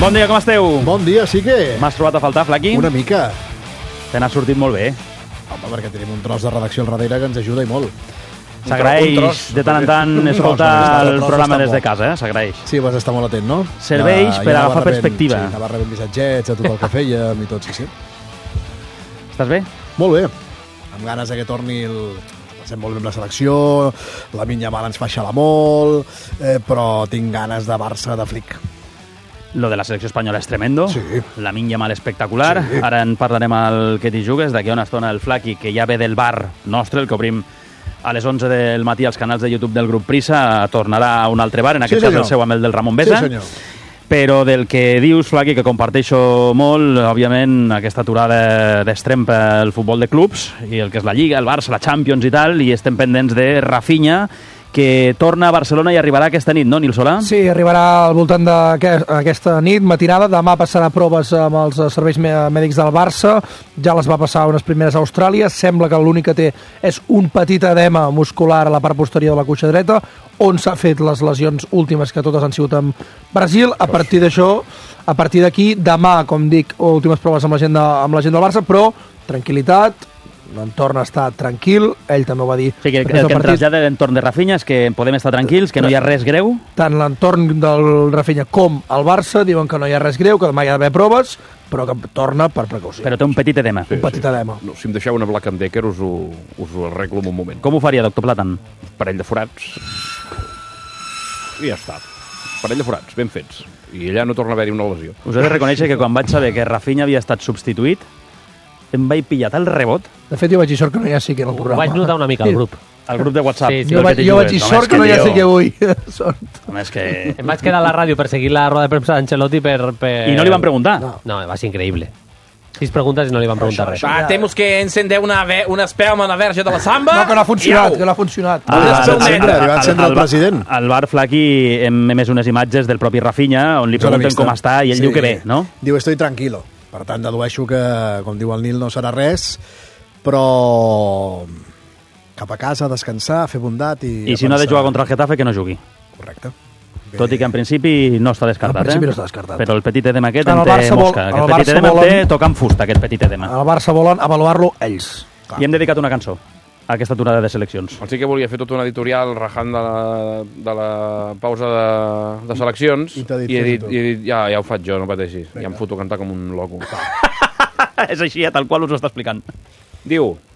Bon dia, com esteu? Bon dia, sí que... M'has trobat a faltar, Flaqui? Una mica. Te n'ha sortit molt bé. Home, perquè tenim un tros de redacció al darrere que ens ajuda i molt. S'agraeix de tant en tant escoltar el programa des de casa, S'agraeix. Sí, vas estar molt atent, no? Serveix per agafar perspectiva. Sí, anava rebent missatgets a tot el que fèiem i tot, sí. Estàs bé? Molt bé. Amb ganes que torni el... Passem molt bé amb la selecció, la Minya Mal ens fa xalar molt, però tinc ganes de Barça de flic. Lo de la selecció espanyola és tremendo. Sí. La Minya Mal espectacular. Sí. Ara en parlarem al Que t'hi jugues, d'aquí a una estona el Flaqui, que ja ve del bar nostre, el que obrim a les 11 del matí als canals de YouTube del grup Prisa, tornarà a un altre bar, en aquest cas el seu amb el del Ramon Besa. Sí, senyor. Però del que dius, Flaqui, que comparteixo molt, òbviament, aquesta aturada d'extrem pel futbol de clubs, i el que és la Lliga, el Barça, la Champions i tal, i estem pendents de Rafinha, que torna a Barcelona i arribarà aquesta nit, no, Nil Solà? Sí, arribarà al voltant d'aquesta nit, matinada. Demà passarà proves amb els serveis mèdics del Barça. Ja les va passar unes primeres a Austràlia. Sembla que l'únic que té és un petit edema muscular a la part posterior de la cuixa dreta, on s'ha fet les lesions últimes, que totes han sigut en Brasil. A partir d'això, a partir d'aquí, demà, com dic, últimes proves amb la gent del Barça, però tranquil·litat, l'entorn està tranquil, ell també ho va dir. Sí, que el que em trasllada l'entorn de Rafinha és que podem estar tranquils, que no hi ha res greu. Tant l'entorn del Rafinha com el Barça diuen que no hi ha res greu, que demà hi ha d'haver proves, però que torna per precaució. Però té un petit edema. Sí, un petit edema. No, si em deixeu una Black & Decker us ho arreglo en un moment. Com ho faria, doctor Platan? Parell de forats. I ja està. Parell de forats, ben fets. I allà no torna a haver-hi una lesió. Us he de reconèixer que quan vaig saber que Rafinha havia estat substituït, em vaig pillar tal rebot. De fet, jo vaig dir sort que no hi ha sí que en el programa. Ho vaig notar una mica al grup. Al grup de WhatsApp. Sí, jo vaig dir sort que no hi ha sí que avui. Home, és que... Em vaig quedar a la ràdio per seguir la roda de premsa d'Ancelotti per... I no li van preguntar? No, va ser increïble. 6 preguntes i no li van preguntar res. Temos que encender una espelma, una verge de la samba. No, que no ha funcionat, que no ha funcionat. Li va encendre el president. Al bar Flaqui hem emès unes imatges del propi Rafinha on li pregunten com està i ell diu que bé, no? Diu, estoy tranquilo. Per tant, dedueixo que, com diu el Nil, no serà res, però cap a casa, a descansar, a fer bondat i... I si no ha de jugar contra el Getafe, que no jugui. Correcte. Tot i que en principi no està descartat, En principi no està descartat. Però el petit edema aquest en té mosca. Aquest petit edema té tocar amb fusta, aquest petit edema. El Barça volen avaluar-lo ells. I hem dedicat una cançó a aquesta aturada de seleccions. Sí que volia fer tot un editorial rajant de la pausa de seleccions i he dit, ja ho faig jo, no pateixis. Ja em foto a cantar com un loco. És així, tal qual us ho està explicant. Diu,